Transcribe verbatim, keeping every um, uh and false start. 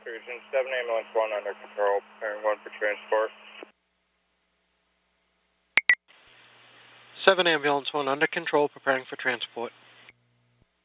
Region seven ambulance one under control, preparing one for transport. seven ambulance one under control, preparing for transport.